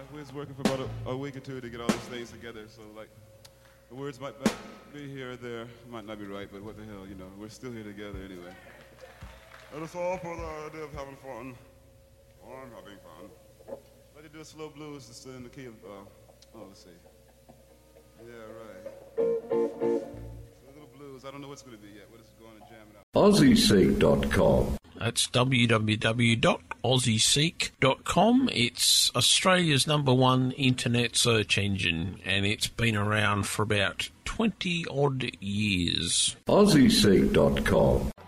we was working for about a week or two to get all these things together, so like the words might be here or there, might not be right, but what the hell, you know, we're still here together anyway. And it's all for the idea of having fun. I'm having fun. Let me do a slow blues just in the key of, let's see. Yeah, right. So a little blues, I don't know what's going to be yet. We're just going to jam it out. AussieSeek.com. That's www.aussieseek.com. It's Australia's #1 internet search engine, and it's been around for about 20-odd years. AussieSeek.com.